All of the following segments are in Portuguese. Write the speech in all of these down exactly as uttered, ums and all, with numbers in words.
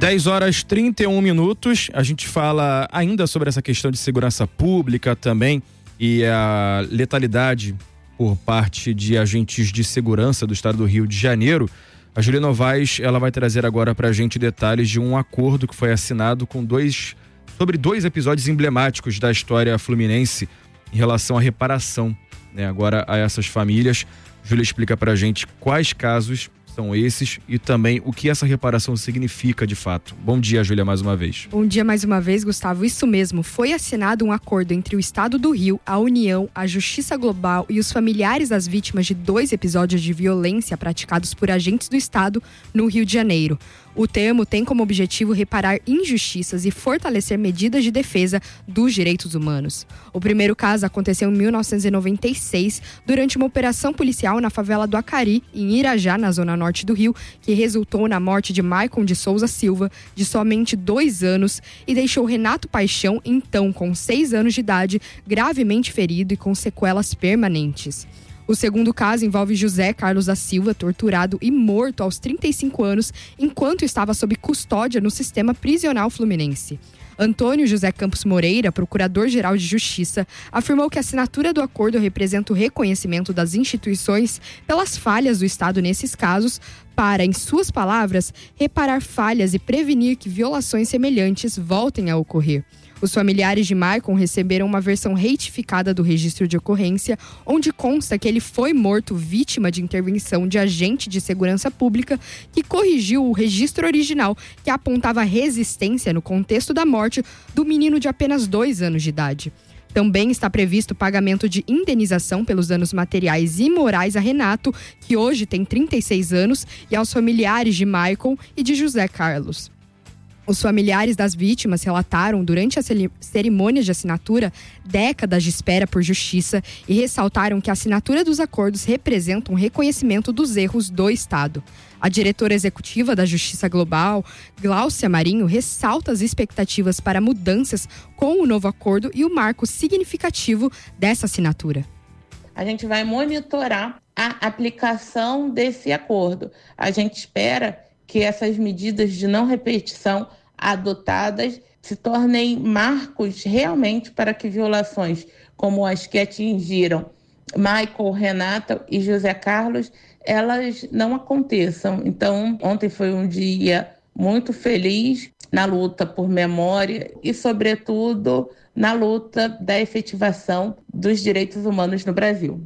dez horas e trinta e um minutos, a gente fala ainda sobre essa questão de segurança pública também e a letalidade por parte de agentes de segurança do estado do Rio de Janeiro. A Júlia Novaes, ela vai trazer agora pra gente detalhes de um acordo que foi assinado com dois, sobre dois episódios emblemáticos da história fluminense em relação à reparação, né, agora a essas famílias. Júlia explica pra gente quais casos são esses e também o que essa reparação significa de fato. Bom dia, Júlia, mais uma vez. Bom dia mais uma vez, Gustavo. Isso mesmo, foi assinado um acordo entre o Estado do Rio, a União, a Justiça Global e os familiares das vítimas de dois episódios de violência praticados por agentes do Estado no Rio de Janeiro. O termo tem como objetivo reparar injustiças e fortalecer medidas de defesa dos direitos humanos. O primeiro caso aconteceu em mil novecentos e noventa e seis, durante uma operação policial na favela do Acari, em Irajá, na zona norte do Rio, que resultou na morte de Maicon de Souza Silva, de somente dois anos, e deixou Renato Paixão, então com seis anos de idade, gravemente ferido e com sequelas permanentes. O segundo caso envolve José Carlos da Silva, torturado e morto aos trinta e cinco anos, enquanto estava sob custódia no sistema prisional fluminense. Antônio José Campos Moreira, procurador-geral de Justiça, afirmou que a assinatura do acordo representa o reconhecimento das instituições pelas falhas do Estado nesses casos, para, em suas palavras, reparar falhas e prevenir que violações semelhantes voltem a ocorrer. Os familiares de Maicon receberam uma versão retificada do registro de ocorrência, onde consta que ele foi morto vítima de intervenção de agente de segurança pública que corrigiu o registro original, que apontava resistência no contexto da morte do menino de apenas dois anos de idade. Também está previsto o pagamento de indenização pelos danos materiais e morais a Renato, que hoje tem trinta e seis anos, e aos familiares de Maicon e de José Carlos. Os familiares das vítimas relataram durante a cerimônia de assinatura décadas de espera por justiça e ressaltaram que a assinatura dos acordos representa um reconhecimento dos erros do Estado. A diretora executiva da Justiça Global, Gláucia Marinho, ressalta as expectativas para mudanças com o novo acordo e o marco significativo dessa assinatura. A gente vai monitorar a aplicação desse acordo. A gente espera que essas medidas de não repetição adotadas se tornem marcos realmente para que violações como as que atingiram Maicon, Renata e José Carlos, elas não aconteçam. Então, ontem foi um dia muito feliz na luta por memória e, sobretudo, na luta da efetivação dos direitos humanos no Brasil.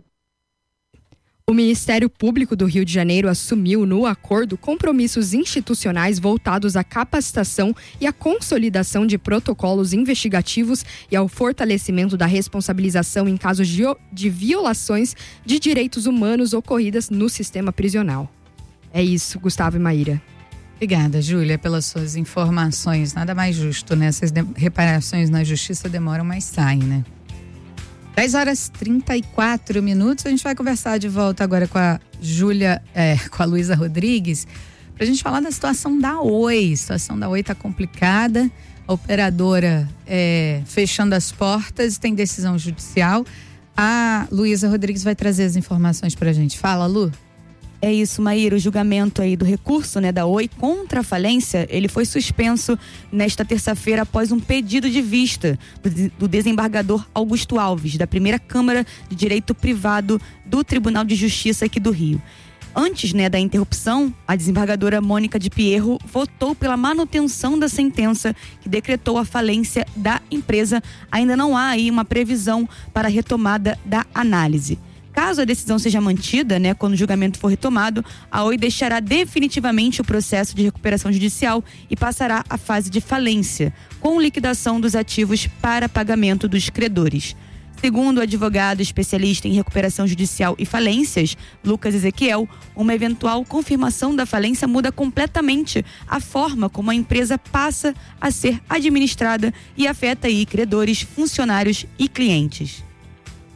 O Ministério Público do Rio de Janeiro assumiu no acordo compromissos institucionais voltados à capacitação e à consolidação de protocolos investigativos e ao fortalecimento da responsabilização em casos de, de violações de direitos humanos ocorridas no sistema prisional. É isso, Gustavo e Maíra. Obrigada, Júlia, pelas suas informações. Nada mais justo, né? Essas de- reparações na justiça demoram, mas saem, né? dez horas e trinta e quatro minutos, a gente vai conversar de volta agora com a Júlia, é, com a Luísa Rodrigues, pra gente falar da situação da Oi. A situação da Oi tá complicada, a operadora é, fechando as portas, tem decisão judicial. A Luísa Rodrigues vai trazer as informações pra gente. Fala, Lu. É isso, Maíra, o julgamento aí do recurso, né, da Oi contra a falência, ele foi suspenso nesta terça-feira após um pedido de vista do, do desembargador Augusto Alves, da primeira Câmara de Direito Privado do Tribunal de Justiça aqui do Rio. Antes, né, da interrupção, a desembargadora Mônica de Pierro votou pela manutenção da sentença que decretou a falência da empresa. Ainda não há aí uma previsão para a retomada da análise. Caso a decisão seja mantida, né, quando o julgamento for retomado, a Oi deixará definitivamente o processo de recuperação judicial e passará à fase de falência, com liquidação dos ativos para pagamento dos credores. Segundo o advogado especialista em recuperação judicial e falências, Lucas Ezequiel, uma eventual confirmação da falência muda completamente a forma como a empresa passa a ser administrada e afeta aí credores, funcionários e clientes.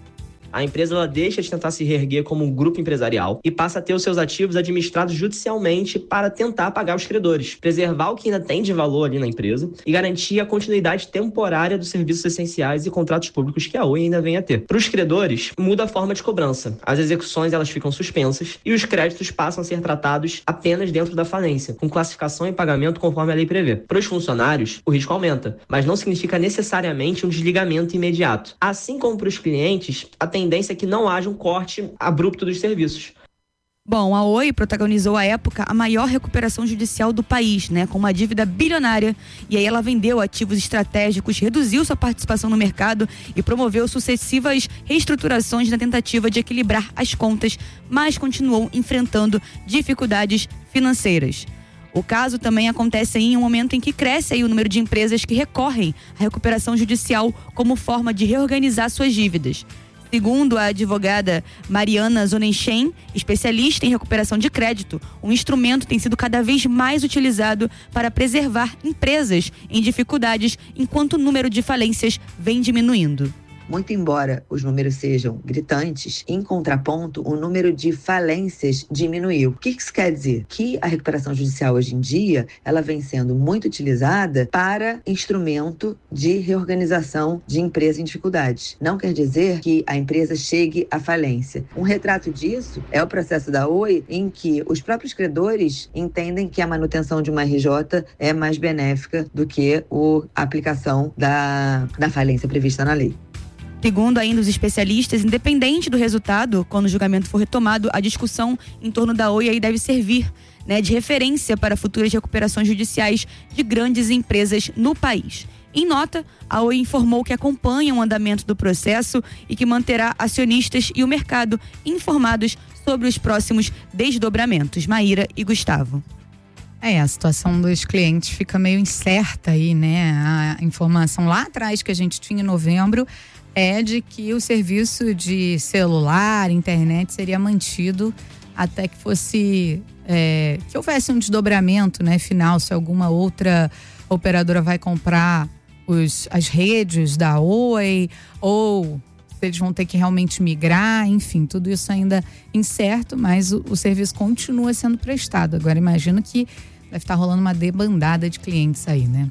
a empresa ela deixa de tentar se reerguer como um grupo empresarial e passa a ter os seus ativos administrados judicialmente para tentar pagar os credores, preservar o que ainda tem de valor ali na empresa e garantir a continuidade temporária dos serviços essenciais e contratos públicos que a Oi ainda vem a ter. Para os credores, muda a forma de cobrança. As execuções elas ficam suspensas e os créditos passam a ser tratados apenas dentro da falência, com classificação e pagamento conforme a lei prevê. Para os funcionários, o risco aumenta, mas não significa necessariamente um desligamento imediato. Assim como para os clientes, a tendência é que não haja um corte abrupto dos serviços. Bom, a Oi protagonizou à época a maior recuperação judicial do país, né, com uma dívida bilionária, e aí ela vendeu ativos estratégicos, reduziu sua participação no mercado e promoveu sucessivas reestruturações na tentativa de equilibrar as contas, mas continuou enfrentando dificuldades financeiras. O caso também acontece em um momento em que cresce aí o número de empresas que recorrem à recuperação judicial como forma de reorganizar suas dívidas. Segundo a advogada Mariana Zonenchen, especialista em recuperação de crédito, o instrumento tem sido cada vez mais utilizado para preservar empresas em dificuldades, enquanto o número de falências vem diminuindo. Muito embora os números sejam gritantes, em contraponto, o número de falências diminuiu. O que isso quer dizer? Que a recuperação judicial hoje em dia, ela vem sendo muito utilizada para instrumento de reorganização de empresa em dificuldades. Não quer dizer que a empresa chegue à falência. Um retrato disso é o processo da Oi, em que os próprios credores entendem que a manutenção de uma R J é mais benéfica do que a aplicação da, da falência prevista na lei. Segundo ainda os especialistas, independente do resultado, quando o julgamento for retomado, a discussão em torno da Oi aí deve servir, né, de referência para futuras recuperações judiciais de grandes empresas no país. Em nota, a Oi informou que acompanha o andamento do processo e que manterá acionistas e o mercado informados sobre os próximos desdobramentos. Maíra e Gustavo. É, a situação dos clientes fica meio incerta aí, né? A informação lá atrás que a gente tinha em novembro é de que o serviço de celular, internet seria mantido até que fosse, é, que houvesse um desdobramento, né, final, se alguma outra operadora vai comprar os, as redes da Oi, ou se eles vão ter que realmente migrar, enfim, tudo isso ainda incerto, mas o, o serviço continua sendo prestado. Agora imagino que deve estar rolando uma debandada de clientes aí, né?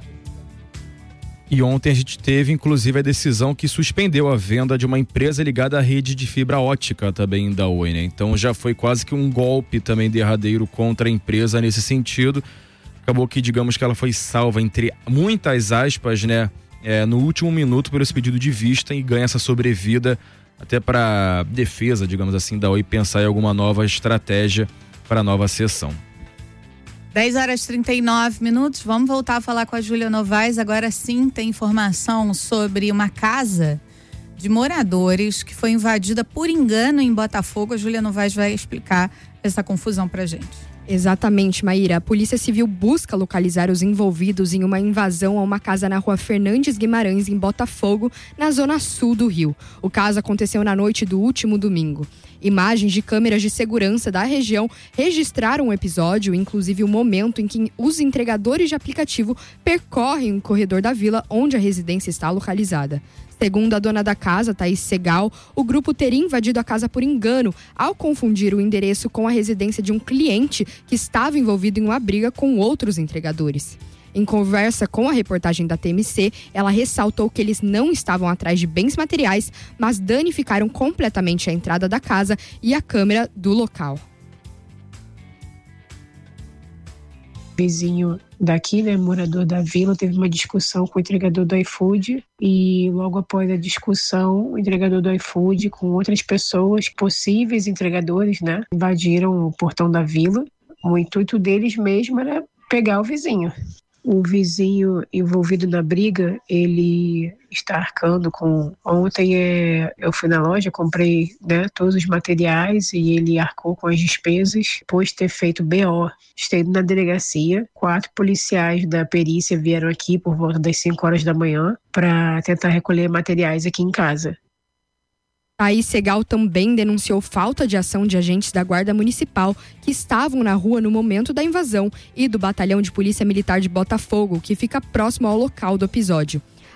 E ontem a gente teve, inclusive, a decisão que suspendeu a venda de uma empresa ligada à rede de fibra ótica também da Oi, né? Então já foi quase que um golpe também derradeiro contra a empresa nesse sentido. Acabou que, digamos que ela foi salva, entre muitas aspas, né? É, no último minuto por esse pedido de vista e ganha essa sobrevida até para defesa, digamos assim, da Oi pensar em alguma nova estratégia para a nova sessão. dez horas e trinta e nove minutos, vamos voltar a falar com a Júlia Novaes. Agora sim tem informação sobre uma casa de moradores que foi invadida por engano em Botafogo. A Júlia Novaes vai explicar essa confusão pra gente. Exatamente, Maíra. A Polícia Civil busca localizar os envolvidos em uma invasão a uma casa na rua Fernandes Guimarães, em Botafogo, na zona sul do Rio. O caso aconteceu na noite do último domingo. Imagens de câmeras de segurança da região registraram o episódio, inclusive o momento em que os entregadores de aplicativo percorrem o corredor da vila onde a residência está localizada. Segundo a dona da casa, Thaís Segal, o grupo teria invadido a casa por engano ao confundir o endereço com a residência de um cliente que estava envolvido em uma briga com outros entregadores. Em conversa com a reportagem da T M C, ela ressaltou que eles não estavam atrás de bens materiais, mas danificaram completamente a entrada da casa e a câmera do local. Vizinho daqui, né, morador da vila, teve uma discussão com o entregador do iFood e logo após a discussão, o entregador do iFood com outras pessoas, possíveis entregadores, né, invadiram o portão da vila. O intuito deles mesmo era pegar o vizinho. O vizinho envolvido na briga, ele está arcando com... Ontem é, eu fui na loja, comprei, né, todos os materiais e ele arcou com as despesas, depois de ter feito B O. Esteve na delegacia, quatro policiais da perícia vieram aqui por volta das cinco horas da manhã para tentar recolher materiais aqui em casa. Thaís Segal também denunciou falta de ação de agentes da Guarda Municipal que estavam na rua no momento da invasão e do Batalhão de Polícia Militar de Botafogo, que fica próximo ao local do episódio.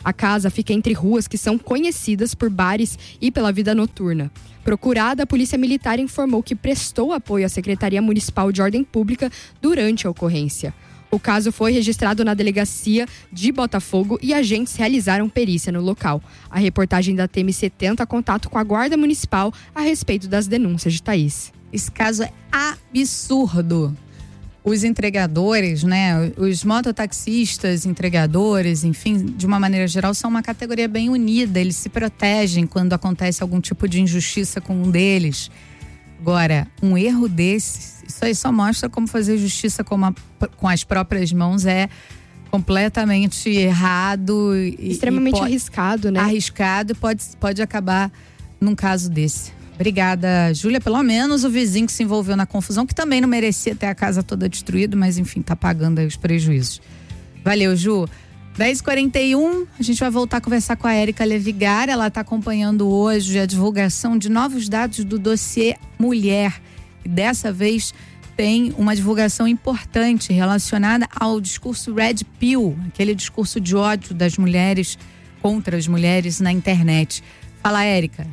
A casa fica entre ruas que são conhecidas por bares e pela vida noturna. Procurada, a Polícia Militar informou que prestou apoio à Secretaria Municipal de Ordem Pública durante a ocorrência. O caso foi registrado na delegacia de Botafogo e agentes realizaram perícia no local. A reportagem da T M C tenta contato com a Guarda Municipal a respeito das denúncias de Thaís. Esse caso é absurdo. Os entregadores, né, os mototaxistas, entregadores, enfim, de uma maneira geral, são uma categoria bem unida. Eles se protegem quando acontece algum tipo de injustiça com um deles. Agora, um erro desses, isso aí só mostra como fazer justiça com, uma, com as próprias mãos é completamente errado. E, extremamente e pode, arriscado, né? Arriscado, pode, pode acabar num caso desse. Obrigada, Júlia. Pelo menos o vizinho que se envolveu na confusão, que também não merecia ter a casa toda destruída, mas enfim, tá pagando aí os prejuízos. Valeu, Ju. dez e quarenta e um, a gente vai voltar a conversar com a Érica Levigar. Ela está acompanhando hoje a divulgação de novos dados do dossiê Mulher. E dessa vez tem uma divulgação importante relacionada ao discurso Red Pill, aquele discurso de ódio das mulheres contra as mulheres na internet. Fala, Érica.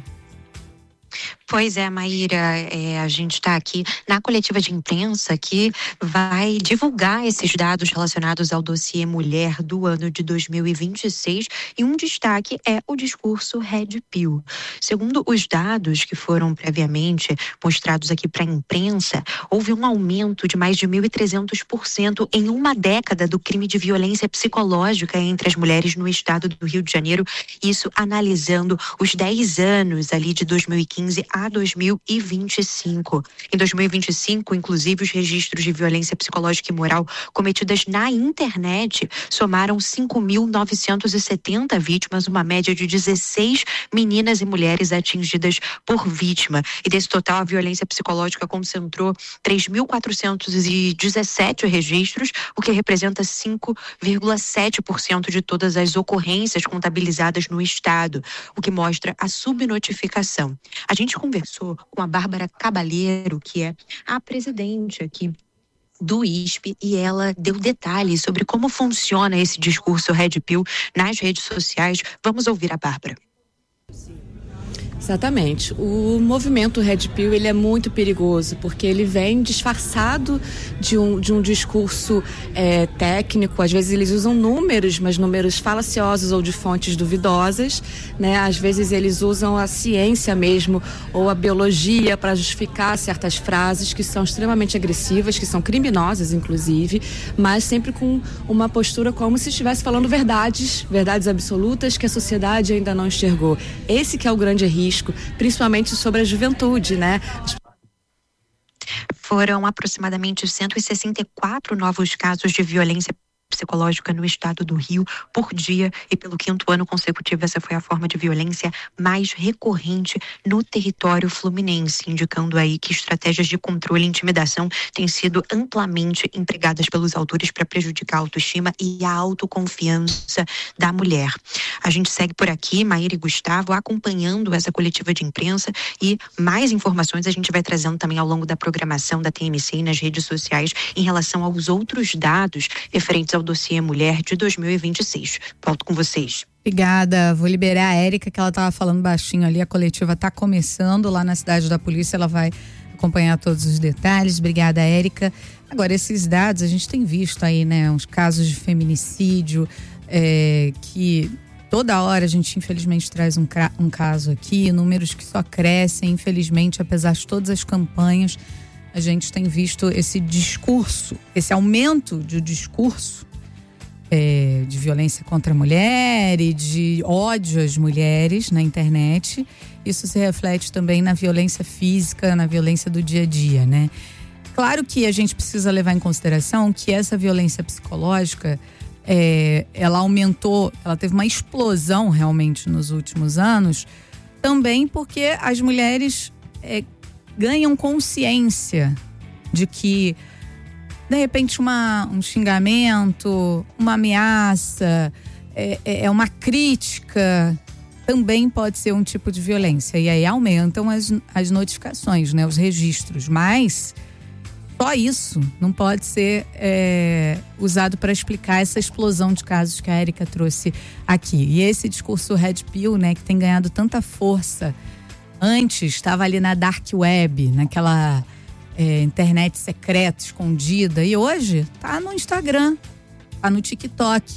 Pois é, Maíra, é, a gente está aqui na coletiva de imprensa que vai divulgar esses dados relacionados ao dossiê Mulher do ano de dois mil e vinte e seis e um destaque é o discurso Red Pill. Segundo os dados que foram previamente mostrados aqui para a imprensa, houve um aumento de mais de mil e trezentos por cento em uma década do crime de violência psicológica entre as mulheres no estado do Rio de Janeiro, isso analisando os dez anos ali de dois mil e quinze a dois mil e vinte e cinco. Em dois mil e vinte e cinco, inclusive, os registros de violência psicológica e moral cometidas na internet somaram cinco mil novecentos e setenta vítimas, uma média de dezesseis meninas e mulheres atingidas por vítima. E desse total, a violência psicológica concentrou três mil quatrocentos e dezessete registros, o que representa cinco vírgula sete por cento de todas as ocorrências contabilizadas no estado, o que mostra a subnotificação. A gente conversou com a Bárbara Cabalheiro, que é a presidente aqui do I S P, e ela deu detalhes sobre como funciona esse discurso Red Pill nas redes sociais. Vamos ouvir a Bárbara. Exatamente. O movimento Red Pill, ele é muito perigoso, porque ele vem disfarçado de um, de um discurso é, técnico. Às vezes eles usam números, mas números falaciosos ou de fontes duvidosas, né? Às vezes eles usam a ciência mesmo, ou a biologia, para justificar certas frases que são extremamente agressivas, que são criminosas, inclusive, mas sempre com uma postura como se estivesse falando verdades, verdades absolutas que a sociedade ainda não enxergou. Esse que é o grande risco, principalmente sobre a juventude, né? Foram aproximadamente cento e sessenta e quatro novos casos de violência psicológica no estado do Rio por dia, e pelo quinto ano consecutivo essa foi a forma de violência mais recorrente no território fluminense, indicando aí que estratégias de controle e intimidação têm sido amplamente empregadas pelos autores para prejudicar a autoestima e a autoconfiança da mulher. A gente segue por aqui, Maíra e Gustavo, acompanhando essa coletiva de imprensa, e mais informações a gente vai trazendo também ao longo da programação da T M C e nas redes sociais em relação aos outros dados referentes ao dossiê Mulher de dois mil e vinte e seis. Volto com vocês. Obrigada. Vou liberar a Érica, que ela estava falando baixinho ali. A coletiva está começando lá na cidade da polícia. Ela vai acompanhar todos os detalhes. Obrigada, Érica. Agora, esses dados, a gente tem visto aí, né, uns casos de feminicídio, é, que toda hora a gente, infelizmente, traz um, um caso aqui, números que só crescem, infelizmente, apesar de todas as campanhas. A gente tem visto esse discurso, esse aumento de discurso É, de violência contra a mulher e de ódio às mulheres na internet. Isso se reflete também na violência física, na violência do dia a dia, né? Claro que a gente precisa levar em consideração que essa violência psicológica, é, ela aumentou, ela teve uma explosão realmente nos últimos anos, também porque as mulheres é, ganham consciência de que de repente uma, um xingamento, uma ameaça, é, é uma crítica, também pode ser um tipo de violência. E aí aumentam as, as notificações, né, os registros. Mas só isso não pode ser é, usado para explicar essa explosão de casos que a Érica trouxe aqui. E esse discurso Red Pill, né, que tem ganhado tanta força, antes estava ali na dark web, naquela é, internet secreta, escondida, e hoje está no Instagram, está no TikTok.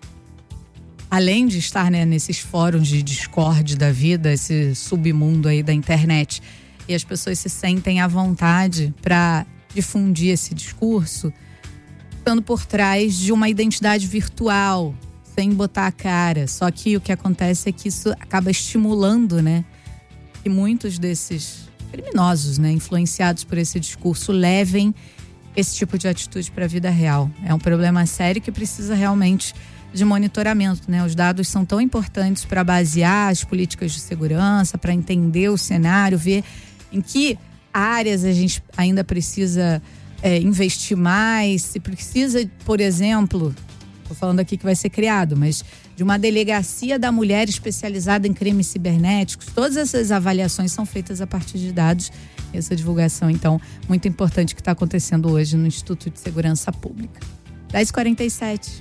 Além de estar, né, nesses fóruns de Discord da vida, esse submundo aí da internet, e as pessoas se sentem à vontade para difundir esse discurso, estando por trás de uma identidade virtual, sem botar a cara. Só que o que acontece é que isso acaba estimulando, né, que muitos desses criminosos, né, influenciados por esse discurso, levem esse tipo de atitude para a vida real. É um problema sério que precisa realmente de monitoramento, né? Os dados são tão importantes para basear as políticas de segurança, para entender o cenário, ver em que áreas a gente ainda precisa é, investir mais, se precisa, por exemplo, estou falando aqui que vai ser criado, mas de uma delegacia da mulher especializada em crimes cibernéticos. Todas essas avaliações são feitas a partir de dados. Essa divulgação, então, muito importante que está acontecendo hoje no Instituto de Segurança Pública. dez e quarenta e sete.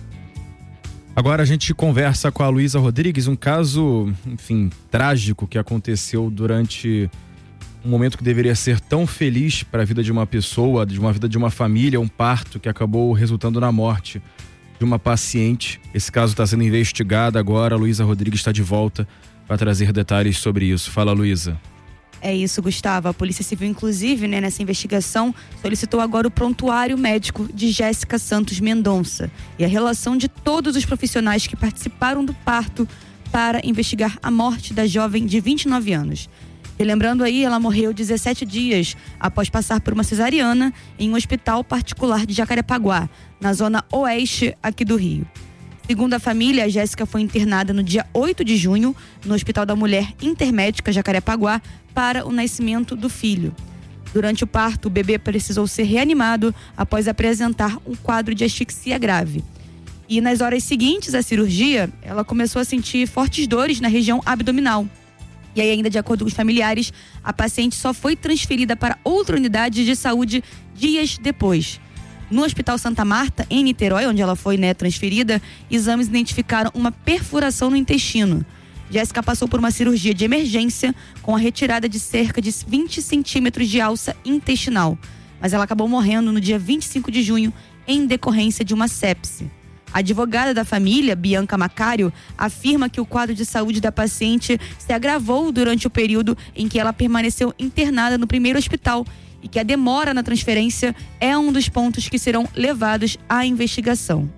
Agora a gente conversa com a Luísa Rodrigues, um caso, enfim, trágico que aconteceu durante um momento que deveria ser tão feliz para a vida de uma pessoa, de uma vida de uma família, um parto que acabou resultando na morte de uma paciente. Esse caso está sendo investigado agora. A Luísa Rodrigues está de volta para trazer detalhes sobre isso. Fala, Luísa. É isso, Gustavo. A Polícia Civil, inclusive, né, nessa investigação, solicitou agora o prontuário médico de Jéssica Santos Mendonça e a relação de todos os profissionais que participaram do parto para investigar a morte da jovem de vinte e nove anos. E lembrando aí, ela morreu dezessete dias após passar por uma cesariana em um hospital particular de Jacarepaguá, na zona oeste aqui do Rio. Segundo a família, a Jéssica foi internada no dia oito de junho no Hospital da Mulher Intermédica Jacarepaguá para o nascimento do filho. Durante o parto, o bebê precisou ser reanimado após apresentar um quadro de asfixia grave. E nas horas seguintes à cirurgia, ela começou a sentir fortes dores na região abdominal. E aí, ainda de acordo com os familiares, a paciente só foi transferida para outra unidade de saúde dias depois. No Hospital Santa Marta, em Niterói, onde ela foi, né, transferida, exames identificaram uma perfuração no intestino. Jéssica passou por uma cirurgia de emergência com a retirada de cerca de vinte centímetros de alça intestinal. Mas ela acabou morrendo no dia vinte e cinco de junho em decorrência de uma sepse. A advogada da família, Bianca Macário, afirma que o quadro de saúde da paciente se agravou durante o período em que ela permaneceu internada no primeiro hospital e que a demora na transferência é um dos pontos que serão levados à investigação.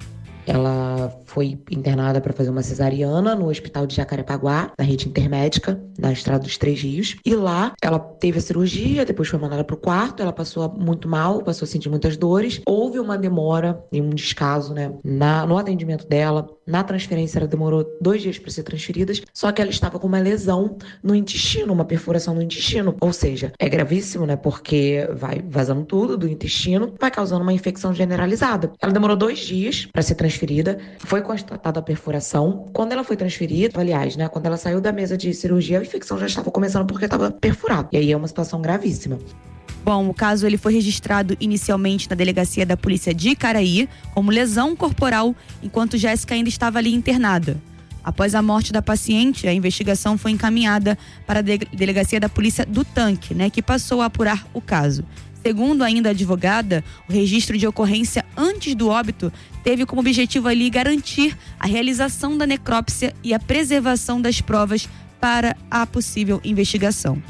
Ela foi internada para fazer uma cesariana no Hospital de Jacarepaguá, na rede intermédica, na Estrada dos Três Rios. E lá ela teve a cirurgia, depois foi mandada para o quarto, ela passou muito mal, passou a sentir muitas dores. Houve uma demora e um descaso, né, na, no atendimento dela. Na transferência, ela demorou dois dias para ser transferida, só que ela estava com uma lesão no intestino, uma perfuração no intestino. Ou seja, é gravíssimo, né, porque vai vazando tudo do intestino, vai causando uma infecção generalizada. Ela demorou dois dias para ser transferida, foi constatada a perfuração. Quando ela foi transferida, aliás, né, quando ela saiu da mesa de cirurgia, a infecção já estava começando porque estava perfurada. E aí é uma situação gravíssima. Bom, o caso ele foi registrado inicialmente na delegacia da polícia de Icaraí como lesão corporal, enquanto Jéssica ainda estava ali internada. Após a morte da paciente, a investigação foi encaminhada para a delegacia da polícia do Tanque, né, que passou a apurar o caso. Segundo ainda a advogada, o registro de ocorrência antes do óbito teve como objetivo ali garantir a realização da necrópsia e a preservação das provas para a possível investigação.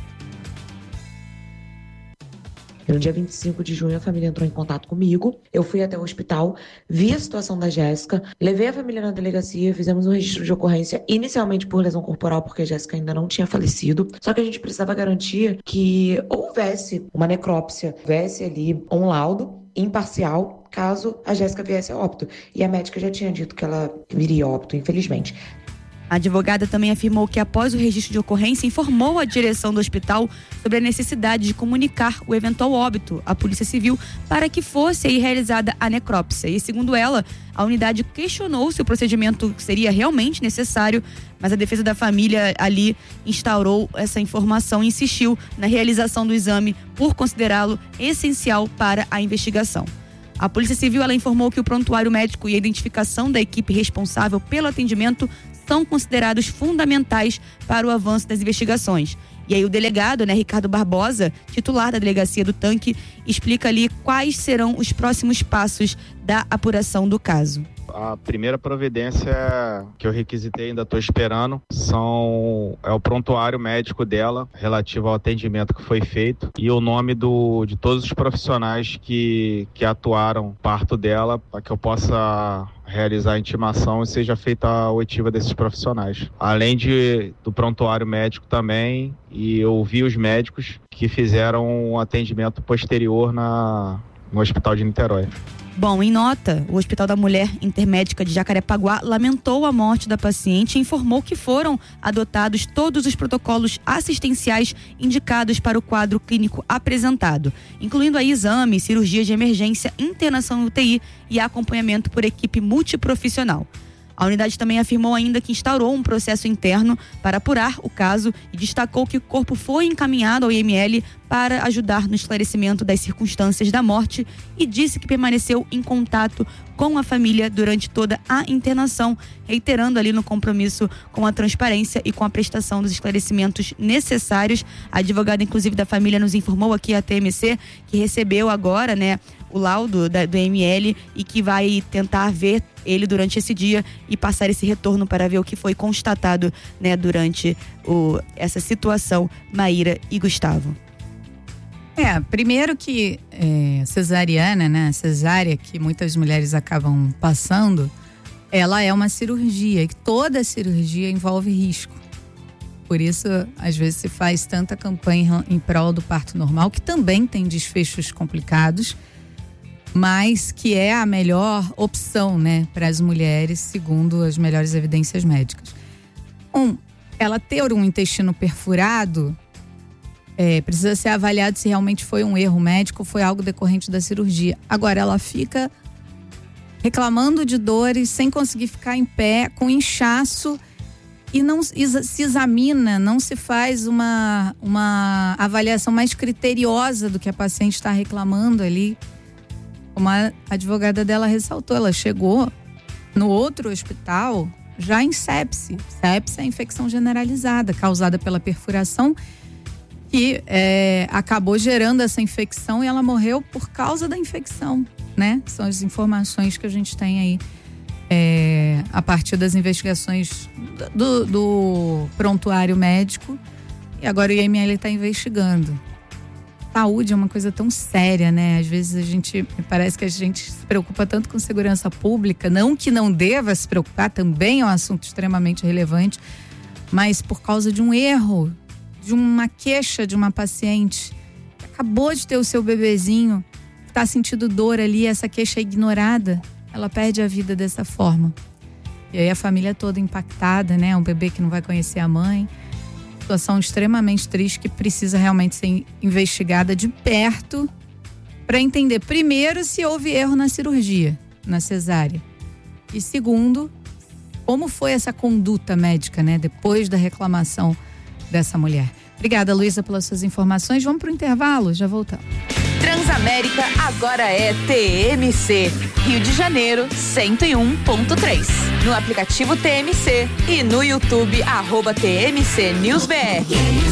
No dia vinte e cinco de junho, a família entrou em contato comigo. Eu fui até o hospital, vi a situação da Jéssica, levei a família na delegacia, fizemos um registro de ocorrência, inicialmente por lesão corporal, porque a Jéssica ainda não tinha falecido. Só que a gente precisava garantir que houvesse uma necrópsia, houvesse ali um laudo imparcial, caso a Jéssica viesse a óbito. E a médica já tinha dito que ela viria a óbito, infelizmente. A advogada também afirmou que após o registro de ocorrência informou a direção do hospital sobre a necessidade de comunicar o eventual óbito à Polícia Civil para que fosse aí realizada a necrópsia. E segundo ela, a unidade questionou se o procedimento seria realmente necessário, mas a defesa da família ali instaurou essa informação e insistiu na realização do exame por considerá-lo essencial para a investigação. A Polícia Civil ela informou que o prontuário médico e a identificação da equipe responsável pelo atendimento são considerados fundamentais para o avanço das investigações. E aí o delegado, né, Ricardo Barbosa, titular da delegacia do Tanque, explica ali quais serão os próximos passos da apuração do caso. A primeira providência que eu requisitei, ainda estou esperando, são, é o prontuário médico dela, relativo ao atendimento que foi feito, e o nome do, de todos os profissionais que, que atuaram parto dela, para que eu possa realizar a intimação e seja feita a oitiva desses profissionais. Além de, do prontuário médico também, e ouvir os médicos que fizeram um atendimento posterior na, no Hospital de Niterói. Bom, em nota, o Hospital da Mulher Intermédica de Jacarepaguá lamentou a morte da paciente e informou que foram adotados todos os protocolos assistenciais indicados para o quadro clínico apresentado, incluindo aí exame, cirurgia de emergência, internação em U T I e acompanhamento por equipe multiprofissional. A unidade também afirmou ainda que instaurou um processo interno para apurar o caso e destacou que o corpo foi encaminhado ao I M L para ajudar no esclarecimento das circunstâncias da morte e disse que permaneceu em contato com a família durante toda a internação, reiterando ali no compromisso com a transparência e com a prestação dos esclarecimentos necessários. A advogada, inclusive, da família nos informou aqui à T M C que recebeu agora, né, o laudo da, do I M L e que vai tentar ver ele durante esse dia e passar esse retorno para ver o que foi constatado, né, durante o, essa situação, Maíra e Gustavo. É, primeiro que é, cesariana, né, cesárea que muitas mulheres acabam passando, ela é uma cirurgia e toda cirurgia envolve risco. Por isso, às vezes se faz tanta campanha em prol do parto normal, que também tem desfechos complicados, mas que é a melhor opção, né, para as mulheres, segundo as melhores evidências médicas. Um, ela ter um intestino perfurado, é, precisa ser avaliado se realmente foi um erro médico ou foi algo decorrente da cirurgia. Agora, ela fica reclamando de dores, sem conseguir ficar em pé, com inchaço, e não se examina, não se faz uma, uma avaliação mais criteriosa do que a paciente está reclamando ali. Como a advogada dela ressaltou, ela chegou no outro hospital já em sepse. Sepse é a infecção generalizada causada pela perfuração que é, acabou gerando essa infecção e ela morreu por causa da infecção, né? São as informações que a gente tem aí é, a partir das investigações do, do prontuário médico, e agora o I M L está investigando. Saúde é uma coisa tão séria, né? Às vezes a gente, parece que a gente se preocupa tanto com segurança pública, não que não deva se preocupar, também é um assunto extremamente relevante, mas por causa de um erro, de uma queixa de uma paciente que acabou de ter o seu bebezinho, que está sentindo dor ali, essa queixa é ignorada, ela perde a vida dessa forma. E aí a família toda impactada, né? Um bebê que não vai conhecer a mãe. Situação extremamente triste que precisa realmente ser investigada de perto para entender, primeiro, se houve erro na cirurgia, na cesárea. E segundo, como foi essa conduta médica, né? Depois da reclamação dessa mulher. Obrigada, Luísa, pelas suas informações. Vamos para o intervalo, já voltamos. Transamérica agora é T M C, Rio de Janeiro cento e um ponto três. No aplicativo T M C e no YouTube, arroba T M C News B R.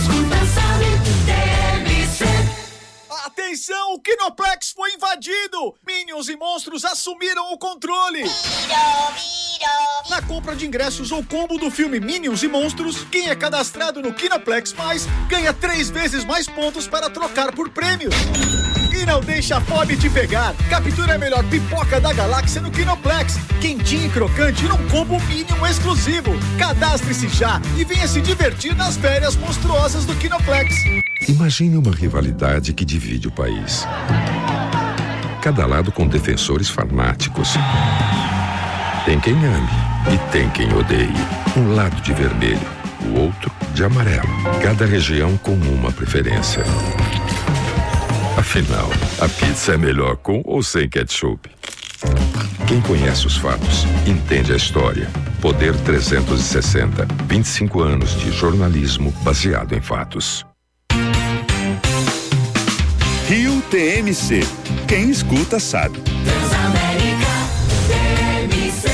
Atenção, o Kinoplex foi invadido! Minions e monstros assumiram o controle! Na compra de ingressos ou combo do filme Minions e Monstros, quem é cadastrado no Kinoplex Mais ganha três vezes mais pontos para trocar por prêmios. E não deixa a fome te pegar. Captura a melhor pipoca da galáxia no Kinoplex. Quentinho e crocante num combo Minion exclusivo. Cadastre-se já e venha se divertir nas férias monstruosas do Kinoplex. Imagine uma rivalidade que divide o país. Cada lado com defensores fanáticos. Tem quem ame E tem quem odeie. Um lado de vermelho, o outro de amarelo. Cada região com uma preferência. Afinal, a pizza é melhor com ou sem ketchup? Quem conhece os fatos, entende a história. Poder trezentos e sessenta. vinte e cinco anos de jornalismo baseado em fatos. Rio T M C. Quem escuta sabe. Transamérica T M C.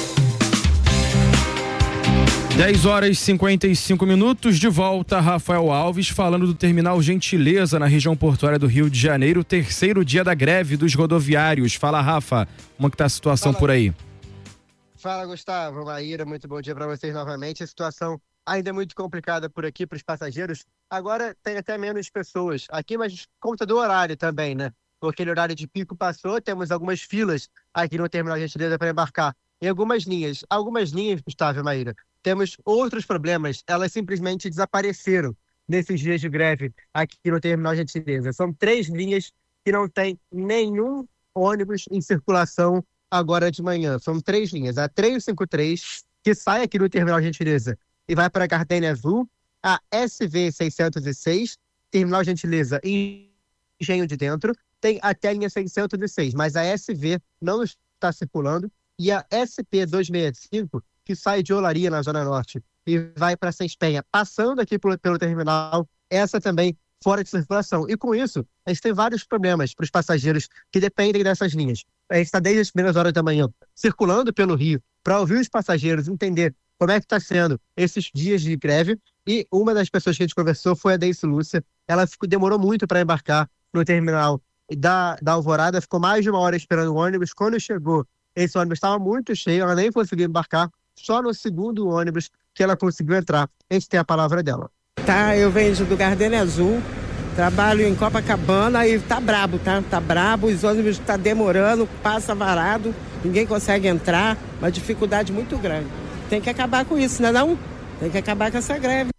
dez horas e cinquenta e cinco minutos, de volta, Rafael Alves falando do terminal Gentileza na região portuária do Rio de Janeiro, terceiro dia da greve dos rodoviários. Fala, Rafa, como que tá a situação Fala. por aí? Fala, Gustavo, Maíra, muito bom dia para vocês novamente. A situação ainda é muito complicada por aqui para os passageiros. Agora tem até menos pessoas aqui, mas conta do horário também, né? Porque aquele horário de pico passou, temos algumas filas aqui no terminal Gentileza para embarcar em algumas linhas. Algumas linhas, Gustavo e Maíra, temos outros problemas, elas simplesmente desapareceram nesses dias de greve aqui no terminal Gentileza. São três linhas que não tem nenhum ônibus em circulação agora de manhã. São três linhas. A trezentos e cinquenta e três, que sai aqui do terminal Gentileza e vai para a Gardênia Azul. A S V seiscentos e seis, terminal Gentileza em Engenho de Dentro. Tem até a linha seiscentos e seis, mas a S V não está circulando. E a S P duzentos e sessenta e cinco, que sai de Olaria, na Zona Norte, e vai para Sens Penha, passando aqui pelo, pelo terminal, essa também fora de circulação. E com isso, a gente tem vários problemas para os passageiros que dependem dessas linhas. A gente está desde as primeiras horas da manhã circulando pelo Rio para ouvir os passageiros, entender como é que está sendo esses dias de greve. E uma das pessoas que a gente conversou foi a Deice Lúcia. Ela ficou, demorou muito para embarcar no terminal da, da Alvorada, ficou mais de uma hora esperando o ônibus. Quando chegou, esse ônibus estava muito cheio, ela nem conseguiu embarcar. Só no segundo ônibus que ela conseguiu entrar. A gente tem a palavra dela. Tá, eu venho do Gardênia Azul, trabalho em Copacabana e tá brabo, tá? Tá brabo, os ônibus tá demorando, passa varado, ninguém consegue entrar, uma dificuldade muito grande. Tem que acabar com isso, né não? Tem que acabar com essa greve.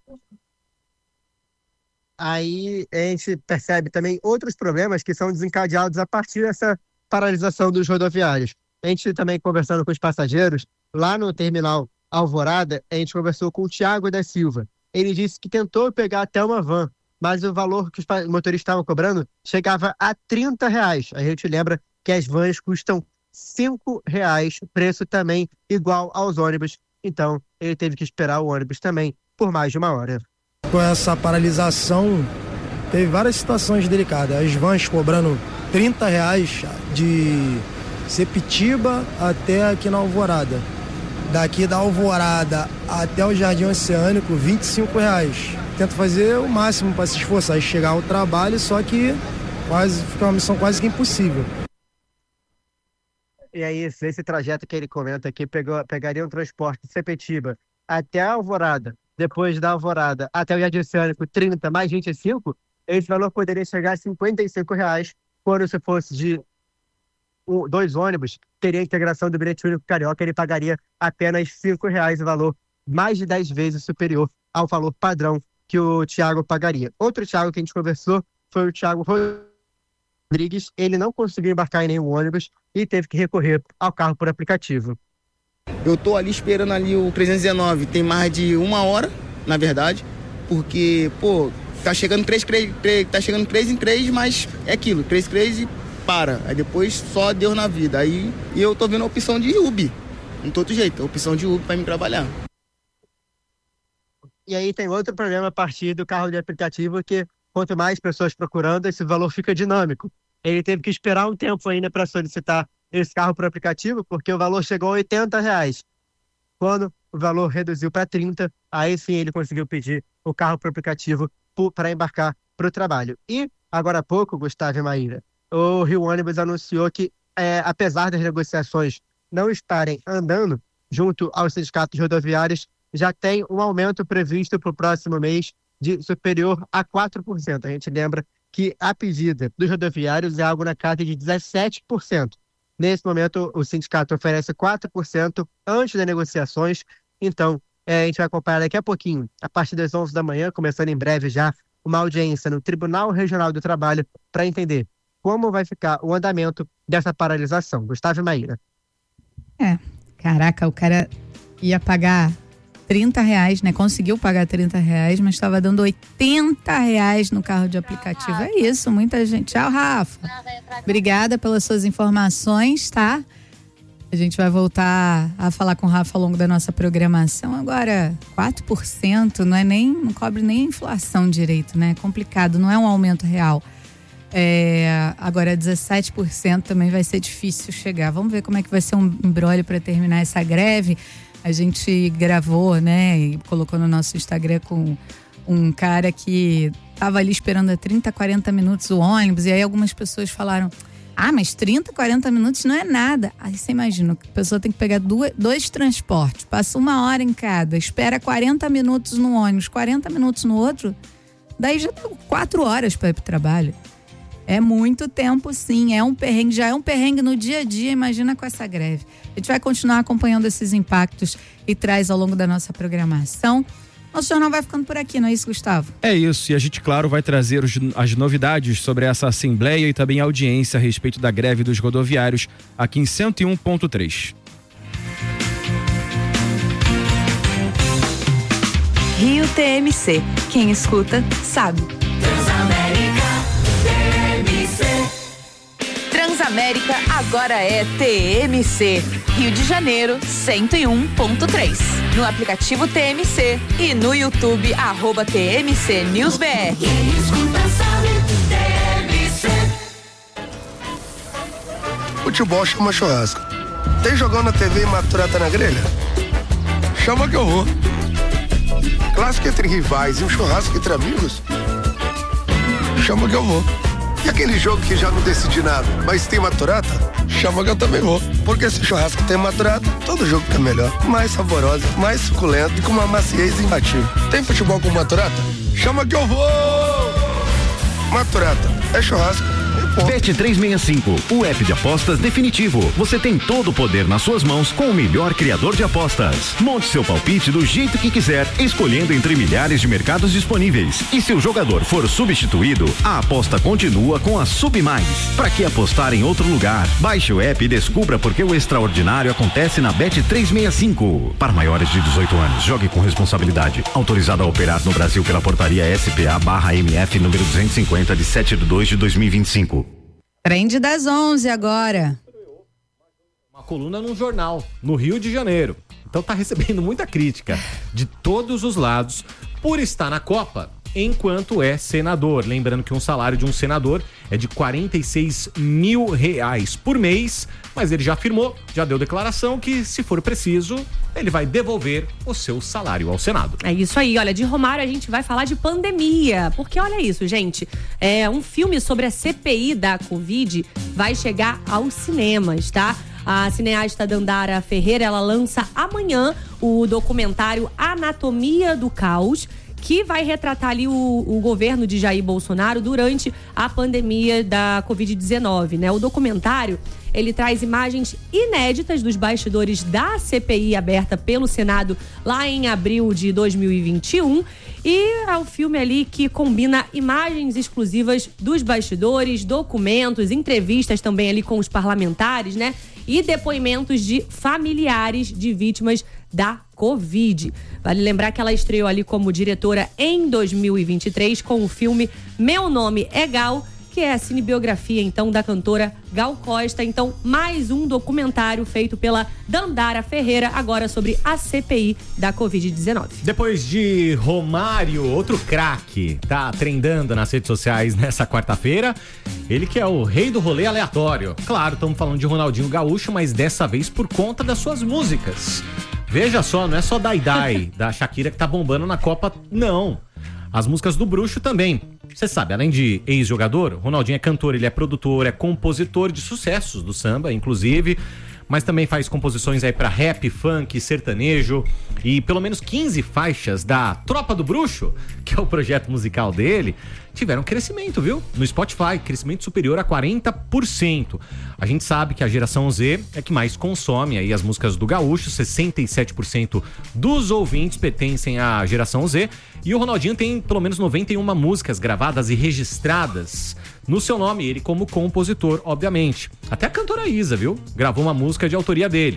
Aí a gente percebe também outros problemas que são desencadeados a partir dessa paralisação dos rodoviários. A gente também conversando com os passageiros, lá no terminal Alvorada, a gente conversou com o Tiago da Silva. Ele disse que tentou pegar até uma van, mas o valor que os motoristas estavam cobrando chegava a trinta reais. A gente lembra que as vans custam cinco reais, preço também igual aos ônibus. Então, ele teve que esperar o ônibus também por mais de uma hora. Com essa paralisação, teve várias situações delicadas. As vans cobrando trinta reais de Sepitiba até aqui na Alvorada. Daqui da Alvorada até o Jardim Oceânico, vinte e cinco reais. Tento fazer o máximo para se esforçar e chegar ao trabalho, só que quase, fica uma missão quase que impossível. E aí, esse trajeto que ele comenta aqui, pegou, pegaria um transporte de Sepetiba até a Alvorada, depois da Alvorada até o Jardim Oceânico, trinta mais vinte e cinco, esse valor poderia chegar a cinquenta e cinco reais, quando se fosse de dois ônibus, teria a integração do bilhete único carioca, ele pagaria apenas cinco reais, o valor mais de dez vezes superior ao valor padrão que o Thiago pagaria. Outro Thiago que a gente conversou foi o Thiago Rodrigues. Ele não conseguiu embarcar em nenhum ônibus e teve que recorrer ao carro por aplicativo. Eu tô ali esperando ali o trezentos e dezenove, tem mais de uma hora, na verdade, porque, pô, tá chegando três, três, três, tá chegando três em três, mas é aquilo, três, três e para. Aí depois só Deus na vida. Aí e eu tô vendo a opção de Uber. Não tem outro jeito, a opção de Uber para mim trabalhar. E aí tem outro problema a partir do carro de aplicativo, que quanto mais pessoas procurando, esse valor fica dinâmico. Ele teve que esperar um tempo ainda para solicitar esse carro por aplicativo, porque o valor chegou a oitenta reais. Quando o valor reduziu para trinta, aí sim ele conseguiu pedir o carro por aplicativo para embarcar para o trabalho. E agora há pouco, Gustavo e Maíra, o Rio Ônibus anunciou que, é, apesar das negociações não estarem andando junto aos sindicatos rodoviários, já tem um aumento previsto para o próximo mês de superior a quatro por cento. A gente lembra que a pedida dos rodoviários é algo na casa de dezessete por cento. Nesse momento, o sindicato oferece quatro por cento antes das negociações. Então, é, a gente vai acompanhar daqui a pouquinho, a partir das onze da manhã, começando em breve já, uma audiência no Tribunal Regional do Trabalho para entender como vai ficar o andamento dessa paralisação. Gustavo e Maíra. É, caraca, o cara ia pagar trinta reais, né? Conseguiu pagar trinta reais, mas estava dando oitenta reais no carro de aplicativo. É isso, muita gente. Tchau, Rafa. Obrigada pelas suas informações, tá? A gente vai voltar a falar com o Rafa ao longo da nossa programação. Agora, quatro por cento não é nem, não cobre nem a inflação direito, né? É complicado, não é um aumento real. É, agora, dezessete por cento também vai ser difícil chegar. Vamos ver como é que vai ser um embrólio para terminar essa greve. A gente gravou, né, e colocou no nosso Instagram com um cara que estava ali esperando há trinta, quarenta minutos o ônibus. E aí algumas pessoas falaram, ah, mas trinta, quarenta minutos não é nada. Aí você imagina, a pessoa tem que pegar duas, dois transportes, passa uma hora em cada, espera quarenta minutos no ônibus, quarenta minutos no outro, daí já deu quatro horas para ir pro trabalho. É muito tempo, sim. É um perrengue, já é um perrengue no dia a dia, imagina com essa greve. A gente vai continuar acompanhando esses impactos e traz ao longo da nossa programação. Nosso jornal vai ficando por aqui, não é isso, Gustavo? É isso, e a gente, claro, vai trazer os, as novidades sobre essa assembleia e também a audiência a respeito da greve dos rodoviários aqui em cento e um ponto três. Rio T M C. Quem escuta, sabe. Transamérica agora é T M C. Rio de Janeiro, cento e um ponto três. No aplicativo T M C e no YouTube, arroba T M C News B R. Quem escuta sabe, T M C. Futebol chama churrasco. Tem jogão na T V e maturata na grelha? Chama que eu vou. Clássico entre rivais e um churrasco entre amigos? Chama que eu vou. E aquele jogo que já não decidi nada, mas tem maturata? Chama que eu também vou. Porque se churrasco tem maturata, todo jogo fica melhor. Mais saborosa, mais suculento e com uma maciez imbatível. Tem futebol com maturata? Chama que eu vou! Maturata, é churrasco. Bet trezentos e sessenta e cinco, o app de apostas definitivo. Você tem todo o poder nas suas mãos com o melhor criador de apostas. Monte seu palpite do jeito que quiser, escolhendo entre milhares de mercados disponíveis. E se o jogador for substituído, a aposta continua com a Submais. Para que apostar em outro lugar? Baixe o app e descubra por que o extraordinário acontece na Bet trezentos e sessenta e cinco. Para maiores de dezoito anos, jogue com responsabilidade. Autorizado a operar no Brasil pela portaria S P A barra M F número duzentos e cinquenta de sete de dois de dois mil e vinte e cinco. Trend das onze agora. Uma coluna num jornal, no Rio de Janeiro. Então tá recebendo muita crítica de todos os lados por estar na Copa enquanto é senador. Lembrando que um salário de um senador é de quarenta e seis mil reais por mês, mas ele já afirmou, já deu declaração que, se for preciso, ele vai devolver o seu salário ao Senado. É isso aí, olha, de Romário a gente vai falar de pandemia, porque olha isso, gente, é um filme sobre a C P I da Covid vai chegar aos cinemas, tá? A cineasta Dandara Ferreira, ela lança amanhã o documentário Anatomia do Caos, que vai retratar ali o, o governo de Jair Bolsonaro durante a pandemia da covid dezenove, né? O documentário, ele traz imagens inéditas dos bastidores da C P I aberta pelo Senado lá em abril de dois mil e vinte e um, e é um filme ali que combina imagens exclusivas dos bastidores, documentos, entrevistas também ali com os parlamentares, né? E depoimentos de familiares de vítimas da Covid. Vale lembrar que ela estreou ali como diretora em dois mil e vinte e três com o filme Meu Nome é Gal, que é a cinebiografia, então, da cantora Gal Costa. Então, mais um documentário feito pela Dandara Ferreira, agora sobre a C P I da covid dezenove. Depois de Romário, outro craque, tá trendando nas redes sociais nessa quarta-feira. Ele que é o rei do rolê aleatório. Claro, estamos falando de Ronaldinho Gaúcho, mas dessa vez por conta das suas músicas. Veja só, não é só Dai Dai, da Shakira, que tá bombando na Copa, não. As músicas do Bruxo também. Você sabe, além de ex-jogador, Ronaldinho é cantor, ele é produtor, é compositor de sucessos do samba, inclusive, mas também faz composições aí pra rap, funk, sertanejo, e pelo menos quinze faixas da Tropa do Bruxo, que é o projeto musical dele, tiveram crescimento, viu? No Spotify, crescimento superior a quarenta por cento. A gente sabe que a geração Z é que mais consome aí as músicas do Gaúcho, sessenta e sete por cento dos ouvintes pertencem à geração Z, e o Ronaldinho tem pelo menos noventa e uma músicas gravadas e registradas no seu nome, ele como compositor, obviamente. Até a cantora Isa, viu? Gravou uma música de autoria dele.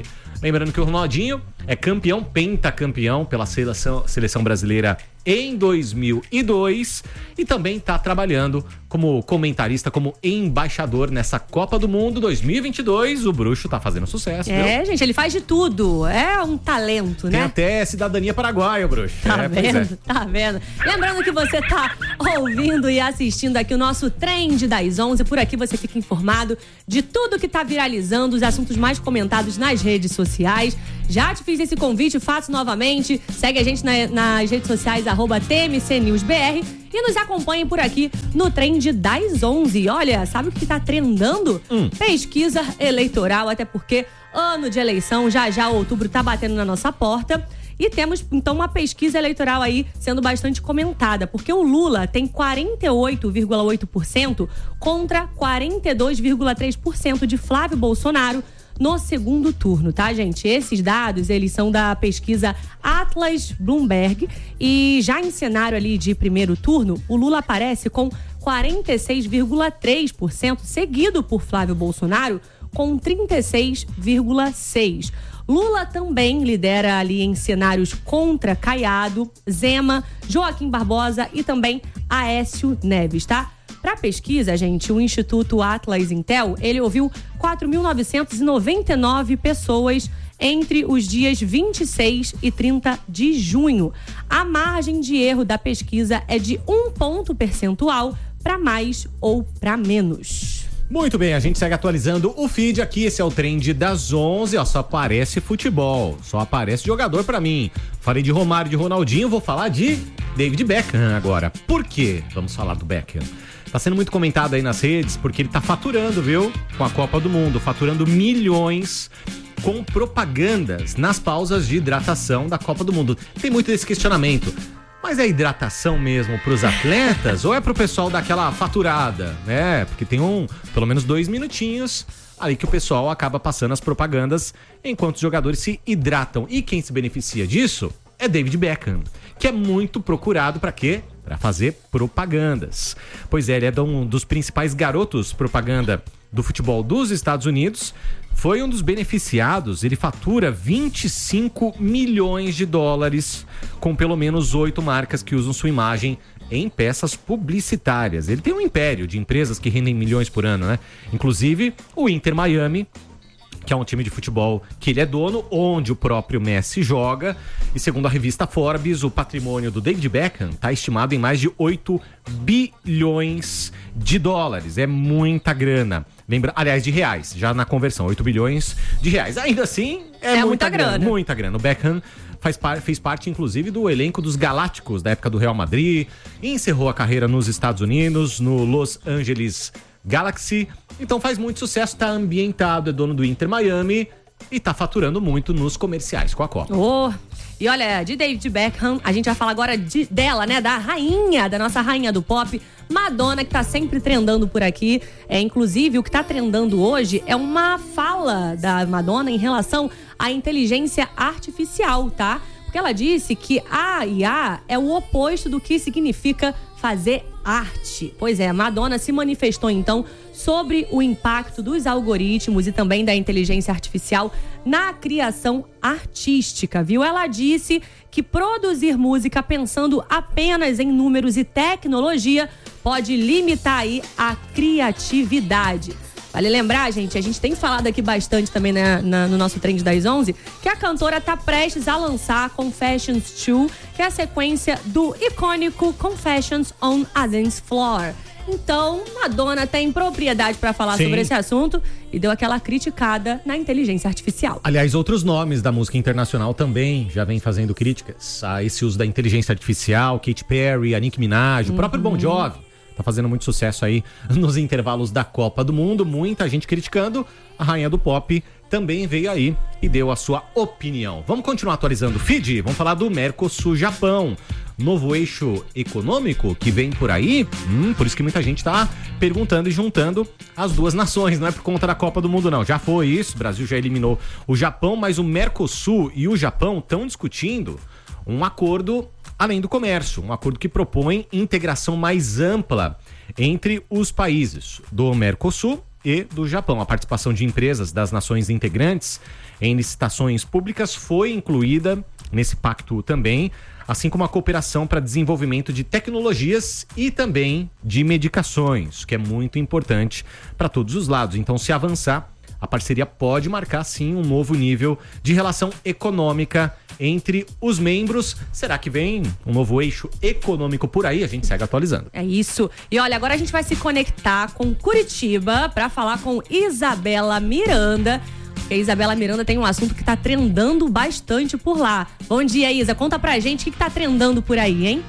Lembrando que o Ronaldinho é campeão, pentacampeão pela seleção, seleção brasileira em dois mil e dois e também está trabalhando como comentarista, como embaixador nessa Copa do Mundo dois mil e vinte e dois. O bruxo tá fazendo sucesso, É, viu? gente, ele faz de tudo. É um talento, Tem né? até cidadania paraguaia, o bruxo. Tá é, pois vendo? é. Tá vendo? Lembrando que você tá ouvindo e assistindo aqui o nosso Trend das onze. Por aqui você fica informado de tudo que tá viralizando, os assuntos mais comentados nas redes sociais. Já te fiz esse convite, faço novamente. Segue a gente na- nas redes sociais, arroba T M C News B R. E nos acompanhe por aqui no Trend das onze. Olha, sabe o que tá trendando? Hum. Pesquisa eleitoral, até porque ano de eleição, já já outubro tá batendo na nossa porta. E temos, então, uma pesquisa eleitoral aí sendo bastante comentada, porque o Lula tem quarenta e oito vírgula oito por cento contra quarenta e dois vírgula três por cento de Flávio Bolsonaro no segundo turno, tá, gente? Esses dados, eles são da pesquisa Atlas Bloomberg e já em cenário ali de primeiro turno, o Lula aparece com quarenta e seis vírgula três por cento, seguido por Flávio Bolsonaro com trinta e seis vírgula seis por cento. Lula também lidera ali em cenários contra Caiado, Zema, Joaquim Barbosa e também Aécio Neves, tá? Para a pesquisa, gente, o Instituto Atlas Intel, ele ouviu quatro mil novecentas e noventa e nove pessoas entre os dias vinte e seis e trinta de junho. A margem de erro da pesquisa é de um ponto percentual para mais ou para menos. Muito bem, a gente segue atualizando o feed aqui. Esse é o Trend das onze, ó, só aparece futebol, só aparece jogador pra mim. Falei de Romário, de Ronaldinho, vou falar de David Beckham agora. Por quê? Vamos falar do Beckham. Tá sendo muito comentado aí nas redes porque ele tá faturando, viu? Com a Copa do Mundo, faturando milhões com propagandas nas pausas de hidratação da Copa do Mundo. Tem muito desse questionamento. Mas é hidratação mesmo pros atletas ou é pro pessoal dar aquela faturada, né? Porque tem um, pelo menos dois minutinhos ali que o pessoal acaba passando as propagandas enquanto os jogadores se hidratam. E quem se beneficia disso é David Beckham, que é muito procurado para quê? Para fazer propagandas. Pois é, ele é um dos principais garotos propaganda do futebol dos Estados Unidos. Foi um dos beneficiados, ele fatura vinte e cinco milhões de dólares com pelo menos oito marcas que usam sua imagem em peças publicitárias. Ele tem um império de empresas que rendem milhões por ano, né? Inclusive o Inter Miami, que é um time de futebol que ele é dono, onde o próprio Messi joga. E segundo a revista Forbes, o patrimônio do David Beckham está estimado em mais de oito bilhões de dólares. É muita grana. Lembra, aliás, de reais, já na conversão, oito bilhões de reais. Ainda assim, é, É muita, muita grana, grana. Muita grana. O Beckham faz par, fez parte, inclusive, do elenco dos Galácticos, da época do Real Madrid. Encerrou a carreira nos Estados Unidos, no Los Angeles Galaxy. Então faz muito sucesso, tá ambientado, é dono do Inter Miami e tá faturando muito nos comerciais com a Copa. Oh, e olha, de David Beckham, a gente vai falar agora de, dela, né? Da rainha, da nossa rainha do pop, Madonna, que tá sempre trendando por aqui. É, inclusive, o que tá trendando hoje é uma fala da Madonna em relação à inteligência artificial, tá? Porque ela disse que a I A é o oposto do que significa fazer arte. Pois é, Madonna se manifestou então sobre o impacto dos algoritmos e também da inteligência artificial na criação artística, viu? Ela disse que produzir música pensando apenas em números e tecnologia pode limitar aí a criatividade. Vale lembrar, gente, a gente tem falado aqui bastante também na, na, no nosso Trend das onze, que a cantora tá prestes a lançar Confessions dois, que é a sequência do icônico Confessions on a Dance Floor. Então, Madonna tem propriedade para falar Sim. sobre esse assunto e deu aquela criticada na inteligência artificial. Aliás, outros nomes da música internacional também já vêm fazendo críticas a esse uso da inteligência artificial. Katy Perry, a Nicki Minaj, o próprio Bon Jovi. Tá fazendo muito sucesso aí nos intervalos da Copa do Mundo. Muita gente criticando. A rainha do pop também veio aí e deu a sua opinião. Vamos continuar atualizando o feed? Vamos falar do Mercosul-Japão. Novo eixo econômico que vem por aí. Hum, por isso que muita gente tá perguntando e juntando as duas nações. Não é por conta da Copa do Mundo, não. Já foi isso. O Brasil já eliminou o Japão, mas o Mercosul e o Japão estão discutindo um acordo além do comércio, um acordo que propõe integração mais ampla entre os países do Mercosul e do Japão. A participação de empresas das nações integrantes em licitações públicas foi incluída nesse pacto também, assim como a cooperação para desenvolvimento de tecnologias e também de medicações, que é muito importante para todos os lados. Então, se avançar, a parceria pode marcar, sim, um novo nível de relação econômica entre os membros. Será que vem um novo eixo econômico por aí? A gente segue atualizando. É isso. E olha, agora a gente vai se conectar com Curitiba para falar com Isabela Miranda. Porque a Isabela Miranda tem um assunto que tá trendando bastante por lá. Bom dia, Isa. Conta pra gente o que, que tá trendando por aí, hein?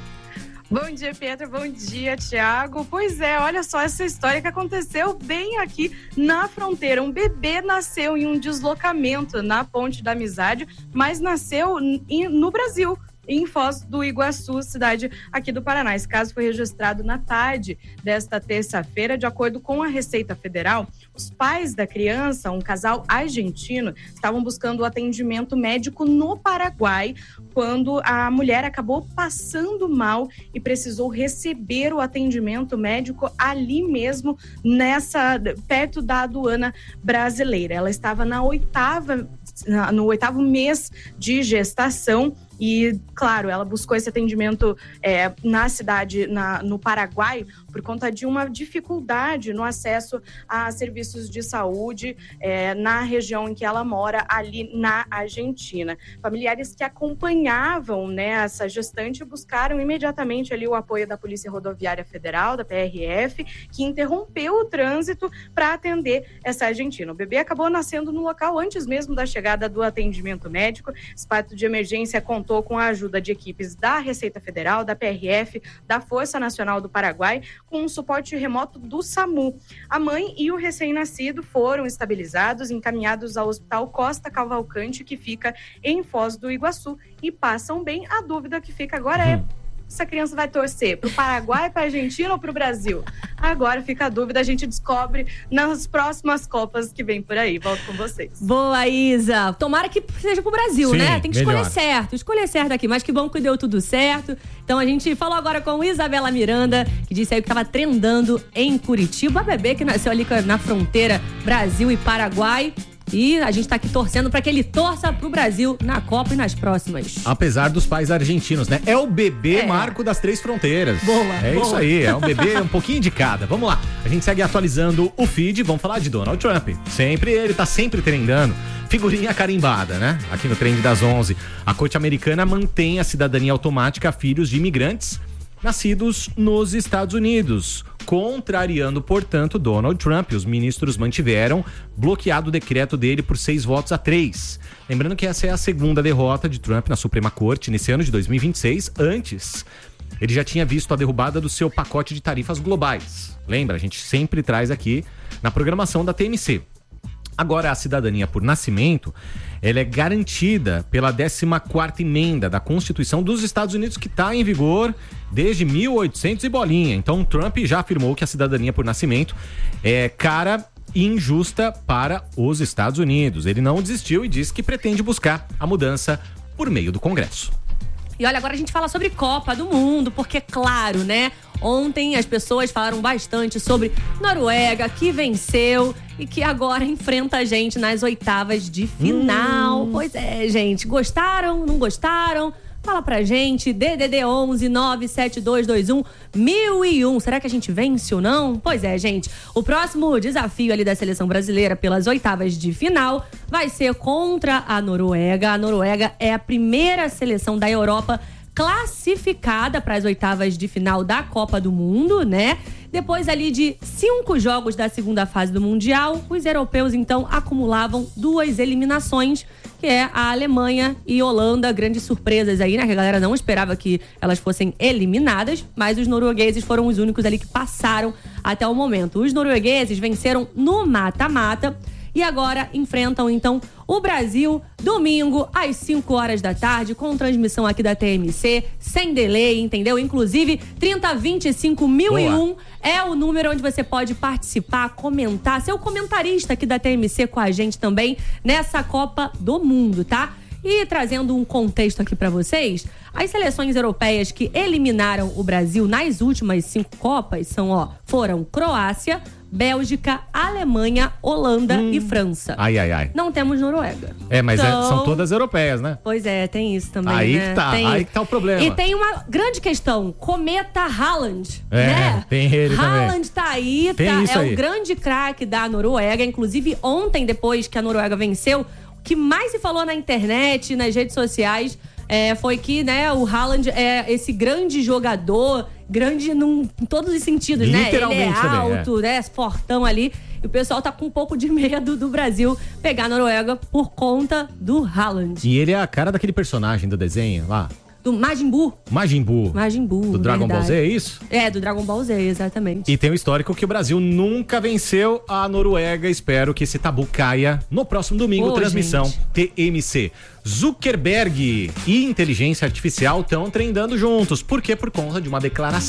Bom dia, Pedro. Bom dia, Thiago. Pois é, olha só essa história que aconteceu bem aqui na fronteira. Um bebê nasceu em um deslocamento na Ponte da Amizade, mas nasceu no Brasil, em Foz do Iguaçu, cidade aqui do Paraná. Esse caso foi registrado na tarde desta terça-feira. De acordo com a Receita Federal, os pais da criança, um casal argentino, estavam buscando atendimento médico no Paraguai quando a mulher acabou passando mal e precisou receber o atendimento médico ali mesmo, nessa, perto da aduana brasileira. Ela estava na oitava, no oitavo mês de gestação. E, claro, ela buscou esse atendimento é, na cidade, na, no Paraguai, por conta de uma dificuldade no acesso a serviços de saúde é, na região em que ela mora, ali na Argentina. Familiares que acompanhavam, né, essa gestante buscaram imediatamente ali o apoio da Polícia Rodoviária Federal, da P R F, que interrompeu o trânsito para atender essa argentina. O bebê acabou nascendo no local antes mesmo da chegada do atendimento médico. Esse parto de emergência contou com a ajuda de equipes da Receita Federal, da P R F, da Força Nacional do Paraguai, com um suporte remoto do SAMU. A mãe e o recém-nascido foram estabilizados, encaminhados ao Hospital Costa Cavalcante, que fica em Foz do Iguaçu, e passam bem. A dúvida que fica agora é: essa criança vai torcer pro Paraguai, pra Argentina ou pro Brasil? Agora fica a dúvida, a gente descobre nas próximas Copas que vem por aí. Volto com vocês. Boa, Isa. Tomara que seja pro Brasil, Sim, né? Tem que escolher melhor. certo, escolher certo aqui. Mas que bom que deu tudo certo. Então a gente falou agora com Isabela Miranda, que disse aí que tava trendando em Curitiba. A bebê que nasceu ali na fronteira Brasil e Paraguai. E a gente tá aqui torcendo pra que ele torça pro Brasil na Copa e nas próximas. Apesar dos pais argentinos, né? É o bebê é. marco das três fronteiras. Boa, É boa. isso aí, é um bebê um pouquinho de cada. Vamos lá, a gente segue atualizando o feed, vamos falar de Donald Trump. Sempre, ele tá sempre trendando. Figurinha carimbada, né? Aqui no Trend das onze. A corte americana mantém a cidadania automática a filhos de imigrantes nascidos nos Estados Unidos, contrariando, portanto, Donald Trump. Os ministros mantiveram bloqueado o decreto dele por seis votos a três. Lembrando que essa é a segunda derrota de Trump na Suprema Corte nesse ano de dois mil e vinte e seis. Antes, ele já tinha visto a derrubada do seu pacote de tarifas globais. Lembra? A gente sempre traz aqui na programação da T M C. Agora, a cidadania por nascimento, ela é garantida pela décima quarta emenda da Constituição dos Estados Unidos, que está em vigor desde mil e oitocentos e bolinha. Então, Trump já afirmou que a cidadania por nascimento é cara e injusta para os Estados Unidos. Ele não desistiu e disse que pretende buscar a mudança por meio do Congresso. E olha, agora a gente fala sobre Copa do Mundo, porque, claro, né? Ontem as pessoas falaram bastante sobre Noruega, que venceu e que agora enfrenta a gente nas oitavas de final. Hum. Pois é, gente. Gostaram? Não gostaram? Fala pra gente, D D D onze nove sete dois dois um mil e um. Será que a gente vence ou não? Pois é, gente. O próximo desafio ali da seleção brasileira pelas oitavas de final vai ser contra a Noruega. A Noruega é a primeira seleção da Europa classificada para as oitavas de final da Copa do Mundo, né? Depois ali de cinco jogos da segunda fase do Mundial, os europeus então acumulavam duas eliminações, que é a Alemanha e Holanda. Grandes surpresas aí, né? Que a galera não esperava que elas fossem eliminadas, mas os noruegueses foram os únicos ali que passaram até o momento. Os noruegueses venceram no mata-mata e agora enfrentam, então, o Brasil domingo às cinco horas da tarde, com transmissão aqui da T M C, sem delay, entendeu? Inclusive, trinta vinte e cinco mil e um é o número onde você pode participar, comentar, ser o comentarista aqui da T M C com a gente também nessa Copa do Mundo, tá? E trazendo um contexto aqui pra vocês, as seleções europeias que eliminaram o Brasil nas últimas cinco Copas são, ó, foram Croácia, Bélgica, Alemanha, Holanda e França. Ai, ai, ai. Não temos Noruega. É, mas é- Então- são todas europeias, né? Pois é, tem isso também, Aí né? que tá, Tem aí isso. que tá o problema. E tem uma grande questão, Cometa Haaland, É, né? tem ele também. Haaland tá aí, Tem tá, isso é aí. o grande craque da Noruega. Inclusive, ontem, depois que a Noruega venceu, o que mais se falou na internet, nas redes sociais, é, foi que, né, o Haaland é esse grande jogador, grande num, em todos os sentidos, né? Ele é Literalmente também, é. alto, né? Fortão ali. E o pessoal tá com um pouco de medo do Brasil pegar a Noruega por conta do Haaland. E ele é a cara daquele personagem do desenho lá, Do Majin Buu. Majin Buu. Majin Buu, Do Dragon Ball verdade. Z, é isso? É, do Dragon Ball Z, exatamente. E tem o histórico que o Brasil nunca venceu a Noruega. Espero que esse tabu caia no próximo domingo. Ô, transmissão gente. T M C. Zuckerberg e inteligência artificial estão treinando juntos. Por quê? Por conta de uma declaração